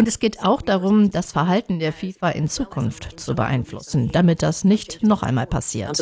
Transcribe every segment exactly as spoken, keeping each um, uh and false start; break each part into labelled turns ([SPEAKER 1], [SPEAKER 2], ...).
[SPEAKER 1] Und es geht auch darum, das Verhalten der FIFA in Zukunft zu beeinflussen, damit das nicht noch einmal passiert.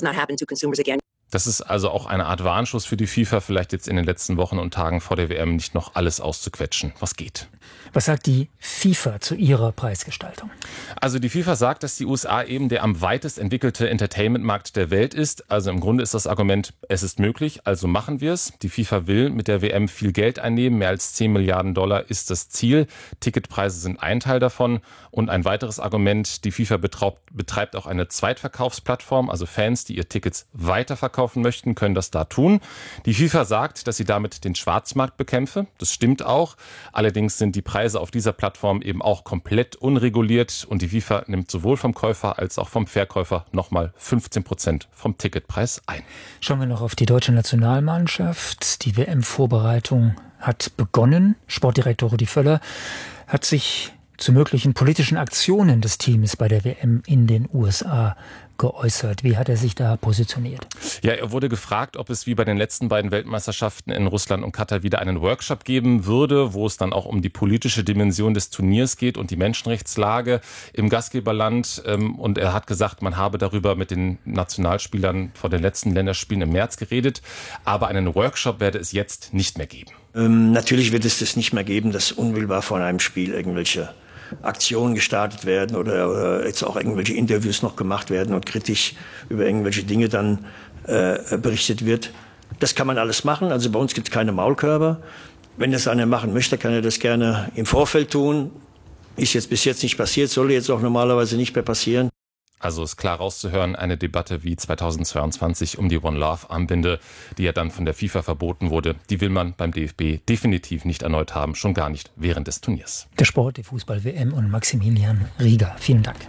[SPEAKER 2] Das ist also auch eine Art Warnschuss für die FIFA, vielleicht jetzt in den letzten Wochen und Tagen vor der W M nicht noch alles auszuquetschen, was geht.
[SPEAKER 3] Was sagt die FIFA zu ihrer Preisgestaltung?
[SPEAKER 2] Also die FIFA sagt, dass die U S A eben der am weitest entwickelte Entertainment-Markt der Welt ist. Also im Grunde ist das Argument, es ist möglich, also machen wir es. Die FIFA will mit der W M viel Geld einnehmen. Mehr als zehn Milliarden Dollar ist das Ziel. Ticketpreise sind ein Teil davon. Und ein weiteres Argument, die FIFA betraubt, betreibt auch eine Zweitverkaufsplattform. Also Fans, die ihr Tickets weiterverkaufen möchten, können das da tun. Die FIFA sagt, dass sie damit den Schwarzmarkt bekämpfe. Das stimmt auch. Allerdings sind die Preise auf dieser Plattform eben auch komplett unreguliert. Und die FIFA nimmt sowohl vom Käufer als auch vom Verkäufer nochmal fünfzehn Prozent vom Ticketpreis ein.
[SPEAKER 3] Schauen wir noch auf die deutsche Nationalmannschaft. Die W M-Vorbereitung hat begonnen. Sportdirektor Rudi Völler hat sich zu möglichen politischen Aktionen des Teams bei der W M in den U S A geäußert. Wie hat er sich da positioniert?
[SPEAKER 2] Ja, er wurde gefragt, ob es wie bei den letzten beiden Weltmeisterschaften in Russland und Katar wieder einen Workshop geben würde, wo es dann auch um die politische Dimension des Turniers geht und die Menschenrechtslage im Gastgeberland. Und er hat gesagt, man habe darüber mit den Nationalspielern vor den letzten Länderspielen im März geredet, aber einen Workshop werde es jetzt nicht mehr geben.
[SPEAKER 4] Ähm, natürlich wird es das nicht mehr geben, dass unmittelbar vor einem Spiel irgendwelche Aktionen gestartet werden oder, oder jetzt auch irgendwelche Interviews noch gemacht werden und kritisch über irgendwelche Dinge dann äh, berichtet wird. Das kann man alles machen. Also bei uns gibt es keine Maulkörper. Wenn das einer machen möchte, kann er das gerne im Vorfeld tun. Ist jetzt bis jetzt nicht passiert, soll jetzt auch normalerweise nicht mehr passieren.
[SPEAKER 2] Also ist klar rauszuhören, eine Debatte wie zweitausendzweiundzwanzig um die One Love Armbinde, die ja dann von der FIFA verboten wurde, die will man beim D F B definitiv nicht erneut haben, schon gar nicht während des Turniers.
[SPEAKER 3] Der Sport, die Fußball-W M und Maximilian Rieger. Vielen Dank.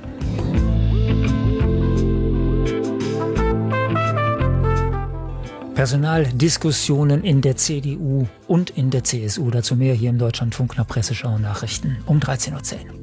[SPEAKER 3] Personaldiskussionen in der C D U und in der C S U. Dazu mehr hier im Deutschlandfunk nach Presseschau Nachrichten um dreizehn Uhr zehn.